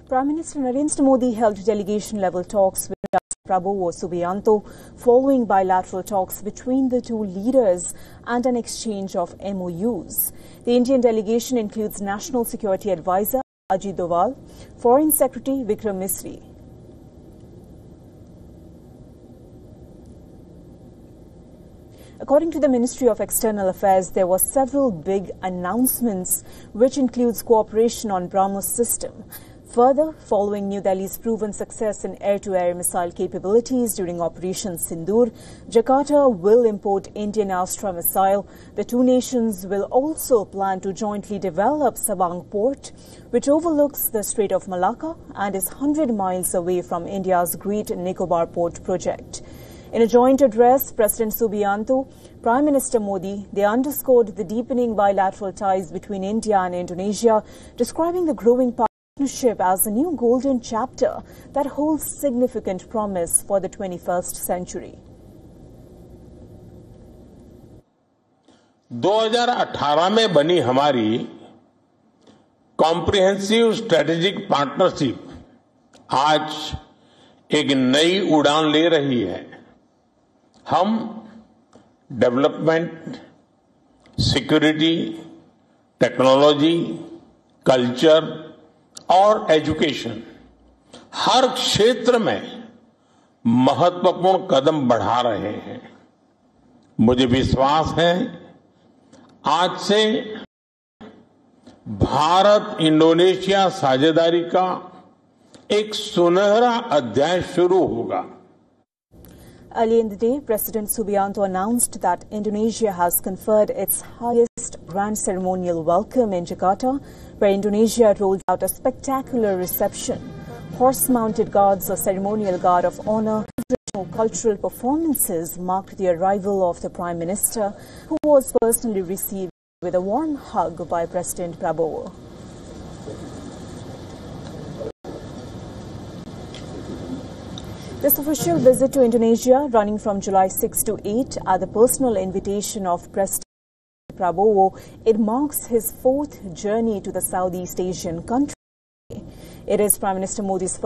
Prime Minister Narendra Modi held delegation-level talks with Prabowo Subianto following bilateral talks between the two leaders and an exchange of MOUs. The Indian delegation includes National Security Advisor Ajit Doval, Foreign Secretary Vikram Misri. According to the Ministry of External Affairs, there were several big announcements, which includes cooperation on BrahMos system. Further, following New Delhi's proven success in air-to-air missile capabilities during Operation Sindoor, Jakarta will import Indian Astra missile. The two nations will also plan to jointly develop Sabang Port, which overlooks the Strait of Malacca and is 100 miles away from India's Great Nicobar Port project. In a joint address, President Subianto, Prime Minister Modi, they underscored the deepening bilateral ties between India and Indonesia, describing the growing partnership as a new golden chapter that holds significant promise for the 21st century. 2018 में बनी हमारी comprehensive strategic partnership आज एक नई उड़ान ले रही है। हम डेवलपमेंट, सिक्योरिटी, टेक्नोलॉजी, कल्चर और एजुकेशन हर क्षेत्र में महत्वपूर्ण कदम बढ़ा रहे हैं। मुझे विश्वास है आज से भारत इंडोनेशिया साझेदारी का एक सुनहरा अध्याय शुरू होगा। Earlier in the day, President Subianto announced that Indonesia has conferred its highest grand ceremonial welcome in Jakarta, where Indonesia rolled out a spectacular reception. Horse-mounted guards, a ceremonial guard of honor, traditional cultural performances marked the arrival of the Prime Minister, who was personally received with a warm hug by President Prabowo. This official visit to Indonesia, running from July 6 to 8 at the personal invitation of President Prabowo, it marks his fourth journey to the Southeast Asian country. It is Prime Minister Modi's first